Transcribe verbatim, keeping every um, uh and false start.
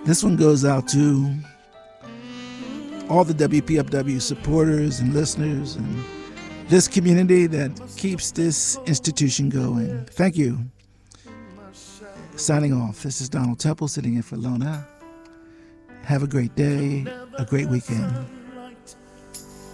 This one goes out to all the W P F W supporters and listeners and this community that keeps this institution going. Thank you. Signing off. This is Donald Temple sitting in for Lona. Have a great day, a great weekend.